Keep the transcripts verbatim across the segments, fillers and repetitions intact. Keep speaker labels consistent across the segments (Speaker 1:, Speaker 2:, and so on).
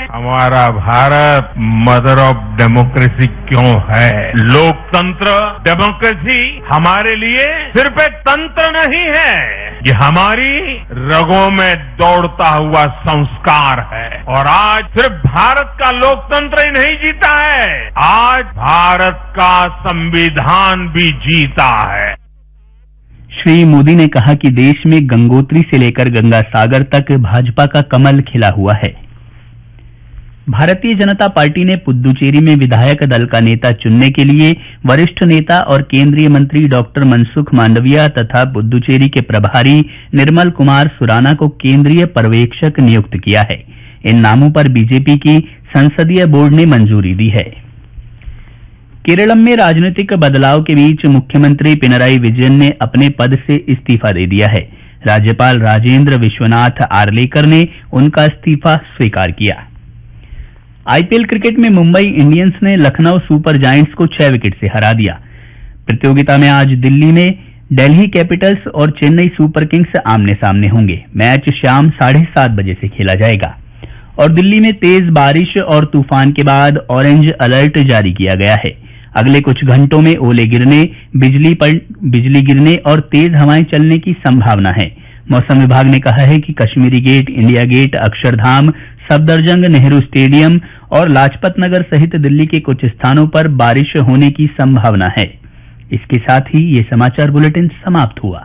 Speaker 1: हमारा Bharat mother of democracy क्यों है? लोकतंत्र, डेमोक्रेसी हमारे लिए सिर्फ एक तंत्र नहीं है, ये हमारी रगों में दौड़ता हुआ संस्कार है। और आज सिर्फ भारत का लोकतंत्र ही नहीं जीता है, आज भारत का संविधान भी जीता है।
Speaker 2: श्री मोदी ने कहा कि देश में गंगोत्री से लेकर गंगा सागर तक भाजपा का कमल खिला हुआ है। भारतीय जनता पार्टी ने पुद्दुचेरी में विधायक दल का नेता चुनने के लिए वरिष्ठ नेता और केंद्रीय मंत्री डॉक्टर मनसुख मांडविया तथा पुद्दुचेरी के प्रभारी निर्मल कुमार सुराना को केंद्रीय पर्यवेक्षक नियुक्त किया है। इन नामों पर बीजेपी की संसदीय बोर्ड ने मंजूरी दी है। केरलम में राजनीतिक बदलाव के बीच मुख्यमंत्री पिनराई विजयन ने अपने पद से इस्तीफा दे दिया है। राज्यपाल राजेंद्र विश्वनाथ आर्लेकर ने उनका इस्तीफा स्वीकार किया। आईपीएल क्रिकेट में मुंबई इंडियंस ने लखनऊ सुपर जायंट्स को छह विकेट से हरा दिया। प्रतियोगिता में आज दिल्ली में दिल्ली कैपिटल्स और चेन्नई सुपर किंग्स आमने सामने होंगे। मैच शाम साढ़े सात बजे से खेला जाएगा। और दिल्ली में तेज बारिश और तूफान के बाद ऑरेंज अलर्ट जारी किया गया है। अगले कुछ घंटों में ओले गिरने, बिजली पर बिजली गिरने और तेज हवाएं चलने की संभावना है। मौसम विभाग ने कहा है कि Kashmiri gate, India gate, Akshardham, Safdarjung Nehru stadium और लाजपत नगर सहित दिल्ली के कुछ स्थानों पर बारिश होने की संभावना है। इसके साथ ही ये समाचार बुलेटिन समाप्त हुआ।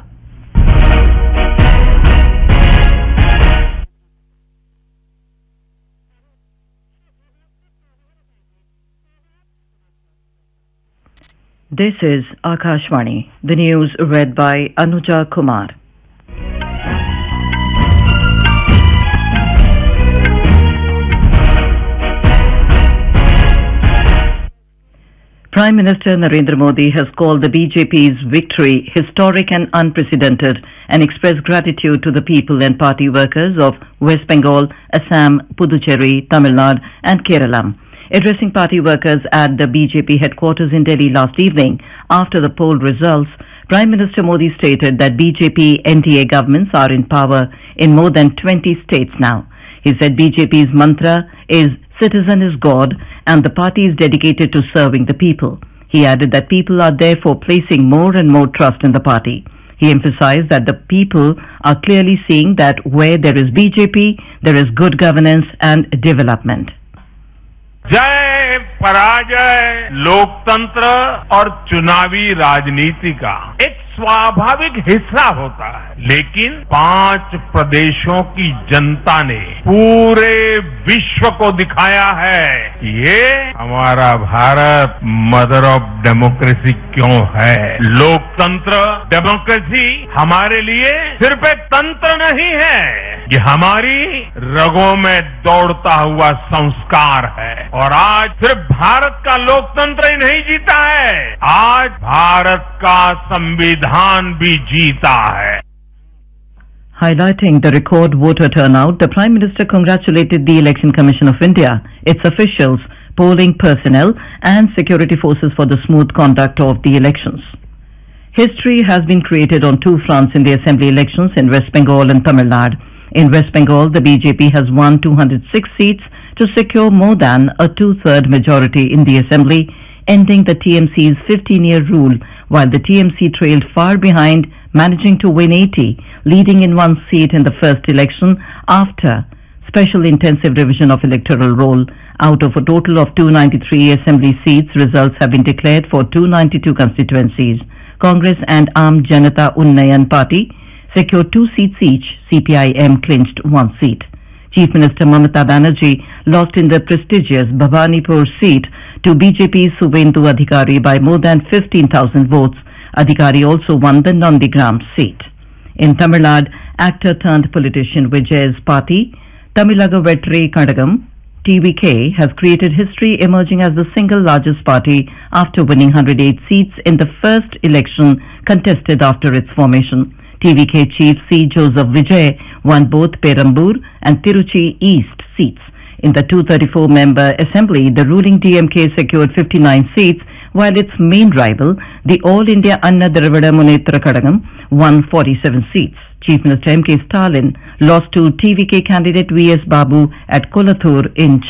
Speaker 3: This is Akashvani. The news read by Anuja Kumar. Prime Minister Narendra Modi has called the B J P's victory historic and unprecedented and expressed gratitude to the people and party workers of West Bengal, Assam, Puducherry, Tamil Nadu and Kerala. Addressing party workers at the B J P headquarters in Delhi last evening after the poll results, Prime Minister Modi stated that B J P N D A governments are in power in more than twenty states now. He said B J P's mantra is citizen is God and the party is dedicated to serving the people. He added that people are therefore placing more and more trust in the party. He emphasized that the people are clearly seeing that where there is B J P, there is good governance and development.
Speaker 1: जय पराजय लोकतंत्र और चुनावी राजनीति का एक स्वाभाविक हिस्सा होता है, लेकिन पांच प्रदेशों की जनता ने पूरे विश्व को दिखाया है कि ये हमारा भारत मदर ऑफ डेमोक्रेसी क्यों है। लोकतंत्र, डेमोक्रेसी हमारे लिए सिर्फ एक तंत्र नहीं है, ये हमारी रगों में दौड़ता हुआ संस्कार है। और आज सिर्फ भारत का लोकतंत्र ही नहीं जीता है, आज भारत का संविधान भी जीता है।
Speaker 3: Highlighting the record voter turnout, the Prime Minister congratulated the Election Commission of India, its officials, polling personnel and security forces for the smooth conduct of the elections. History has been created on two fronts in the assembly elections in West Bengal and Tamil Nadu. In West Bengal, the B J P has won two hundred six seats to secure more than a two-third majority in the assembly, ending the T M C's fifteen-year rule, while the T M C trailed far behind, managing to win eighty, leading in one seat in the first election after special intensive revision of electoral roll. Out of a total of two hundred ninety-three assembly seats, results have been declared for two hundred ninety-two constituencies. Congress and Aam Janata Unnayan Party secured two seats each. C P I M clinched one seat. Chief Minister Mamata Banerjee lost in the prestigious Bhabanipur seat to B J P's Suvendu Adhikari by more than fifteen thousand votes. Adhikari also won the Nandigram seat. In Tamil Nadu, actor turned politician Vijay's party, Tamilaga Vetri Kadagam, T V K, has created history, emerging as the single largest party after winning one hundred eight seats in the first election contested after its formation. T V K chief C. Joseph Vijay won both Perambur and Tiruchi East seats. In the two hundred thirty-four member assembly, the ruling D M K secured fifty-nine seats, while its main rival, the All India Anna Dravida Munnetra Kadagam, won forty-seven seats. Chief Minister M K Stalin lost to T V K candidate V S Babu at Kolathur in